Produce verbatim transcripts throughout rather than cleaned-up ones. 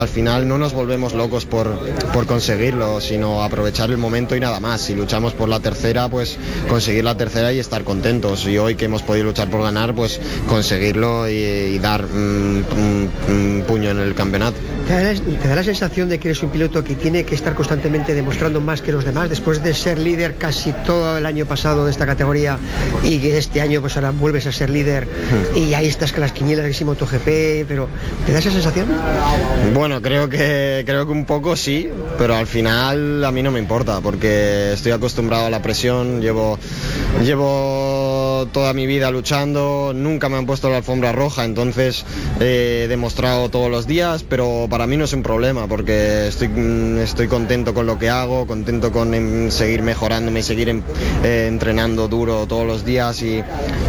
Al final no nos volvemos locos por, por conseguirlo, sino aprovechar el momento y nada más. Si luchamos por la tercera, pues conseguir la tercera y estar contentos. Y hoy que hemos podido luchar por ganar, pues conseguirlo y, y dar un, un, un puño en el campeonato. ¿Te da, ¿Te da la sensación de que eres un piloto que tiene que estar constantemente demostrando más que los demás, después de ser líder casi todo el año pasado de esta categoría y que este año pues ahora vuelves a ser líder y ahí estás con las quinielas de MotoGP, pero ¿te da esa sensación? Bueno, creo que, creo que un poco sí, pero al final a mí no me importa porque estoy acostumbrado a la presión, llevo, llevo toda mi vida luchando, nunca me han puesto la alfombra roja, entonces he demostrado todos los días, pero para mí no es un problema porque estoy, estoy contento con lo que hago, contento con en, seguir mejorándome y seguir en, eh, entrenando duro todos los días y,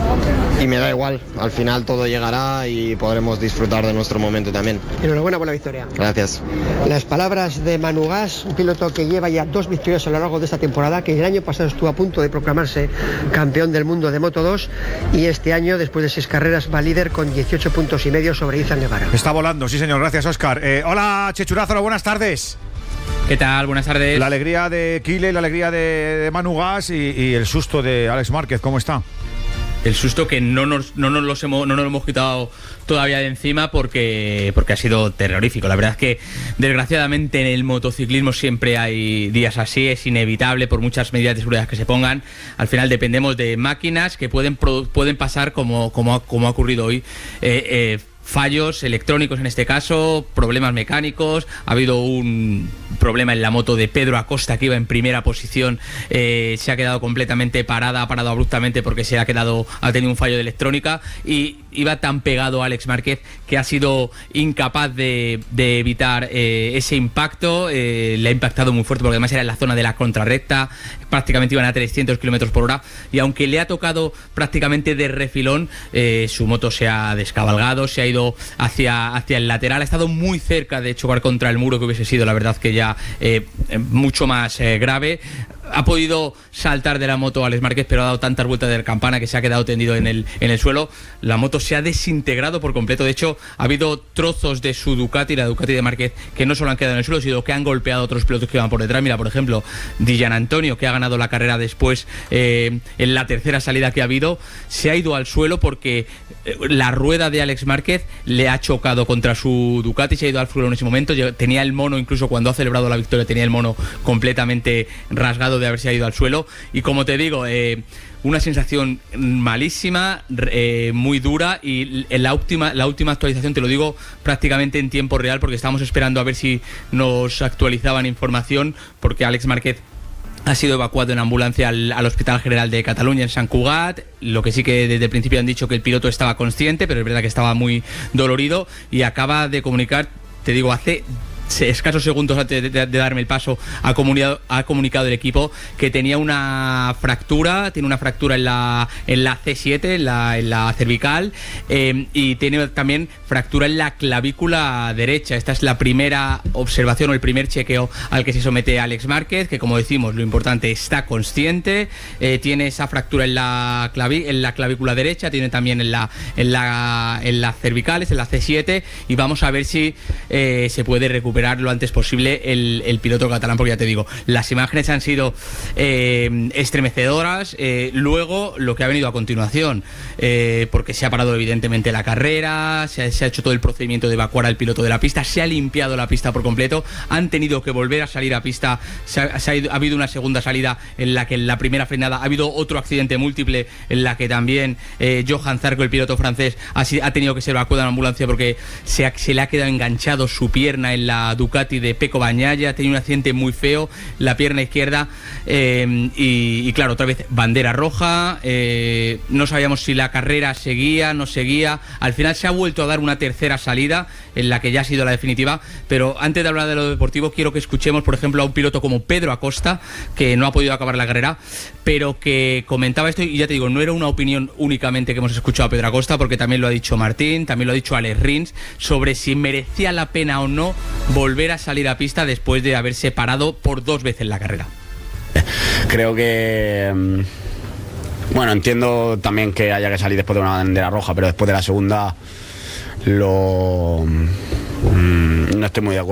y me da igual, al final todo llegará y podremos disfrutar de nuestro momento también. Enhorabuena por la victoria. Gracias. Las palabras de Manu Gas, un piloto que lleva ya dos victorias a lo largo de esta temporada, que el año pasado estuvo a punto de proclamarse campeón del mundo de Moto dos y este año, después de seis carreras, va líder con dieciocho puntos y medio sobre Izan Guevara. Está volando, sí señor, gracias Óscar. Eh, hola Chechurazo, buenas tardes. ¿Qué tal? Buenas tardes. La alegría de Kile, la alegría de, de Manu Gas y, y el susto de Alex Márquez, ¿cómo está? El susto que no nos, no nos, los hemos, no nos lo hemos quitado todavía de encima porque, porque ha sido terrorífico. La verdad es que desgraciadamente en el motociclismo siempre hay días así, es inevitable por muchas medidas de seguridad que se pongan. Al final dependemos de máquinas que pueden, pueden pasar como, como, como ha ocurrido hoy. Eh, eh, fallos electrónicos en este caso, problemas mecánicos, ha habido un problema en la moto de Pedro Acosta que iba en primera posición, eh, se ha quedado completamente parada, ha parado abruptamente porque se ha quedado, ha tenido un fallo de electrónica y iba tan pegado a Alex Márquez que ha sido incapaz de, de evitar eh, ese impacto, eh, le ha impactado muy fuerte porque además era en la zona de la contrarrecta, prácticamente iban a trescientos kilómetros por hora y aunque le ha tocado prácticamente de refilón, eh, su moto se ha descabalgado, se ha ido hacia, hacia el lateral, ha estado muy cerca de chocar contra el muro, que hubiese sido la verdad que ya eh, mucho más eh, grave. Ha podido saltar de la moto Alex Márquez, pero ha dado tantas vueltas de campana que se ha quedado tendido en el, en el suelo. La moto se ha desintegrado por completo. De hecho, ha habido trozos de su Ducati, la Ducati de Márquez, que no solo han quedado en el suelo, sino que han golpeado a otros pilotos que van por detrás. Mira, por ejemplo, Di Gianantonio, que ha ganado la carrera después, eh, en la tercera salida que ha habido, se ha ido al suelo porque la rueda de Alex Márquez le ha chocado contra su Ducati, se ha ido al suelo en ese momento. Tenía el mono, incluso cuando ha celebrado la victoria, tenía el mono completamente rasgado de haberse ido al suelo. Y como te digo, eh, una sensación malísima, eh, muy dura, y en la última, la última actualización, te lo digo prácticamente en tiempo real, porque estábamos esperando a ver si nos actualizaban información, porque Alex Márquez ha sido evacuado en ambulancia al, al Hospital General de Cataluña en Sant Cugat. Lo que sí que desde el principio han dicho que el piloto estaba consciente, pero es verdad que estaba muy dolorido y acaba de comunicar, te digo, hace escasos segundos antes de, de, de darme el paso, ha comunicado, ha comunicado el equipo que tenía una fractura, tiene una fractura en la, en la C siete, en la, en la cervical, eh, y tiene también fractura en la clavícula derecha. Esta es la primera observación o el primer chequeo al que se somete Alex Márquez, que como decimos, lo importante, está consciente, eh, tiene esa fractura en la, claví, en la clavícula derecha, tiene también en la, en la, en las cervicales, en la C siete, y vamos a ver si eh, se puede recuperar lo antes posible el, el piloto catalán, porque ya te digo, las imágenes han sido eh, estremecedoras. Eh, luego lo que ha venido a continuación, eh, porque se ha parado evidentemente la carrera, se ha, se ha hecho todo el procedimiento de evacuar al piloto de la pista, se ha limpiado la pista por completo, han tenido que volver a salir a pista, se ha, se ha, ido, ha habido una segunda salida en la que en la primera frenada ha habido otro accidente múltiple en la que también eh, Johan Zarco, el piloto francés, ha, ha tenido que ser evacuado en ambulancia porque se, ha, se le ha quedado enganchado su pierna en la Ducati de Pecco Bagnaia, tenía un accidente muy feo, la pierna izquierda, eh, y, y claro, otra vez bandera roja, eh, no sabíamos si la carrera seguía, no seguía, al final se ha vuelto a dar una tercera salida en la que ya ha sido la definitiva, pero antes de hablar de lo deportivo quiero que escuchemos por ejemplo a un piloto como Pedro Acosta, que no ha podido acabar la carrera, pero que comentaba esto, y ya te digo, no era una opinión únicamente que hemos escuchado a Pedro Acosta, porque también lo ha dicho Martín, también lo ha dicho Alex Rins, sobre si merecía la pena o no volver a salir a pista después de haberse parado por dos veces la carrera. Creo que, bueno, entiendo también que haya que salir después de una bandera roja, pero después de la segunda lo, Mm, no estoy muy de acuerdo.